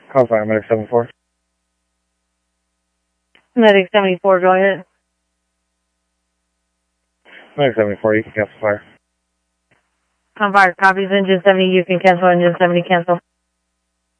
Call fire, medic 74. Medic 74, go ahead. Medic 74, you can cancel fire. On fire, copies engine 70, you can cancel engine 70, cancel.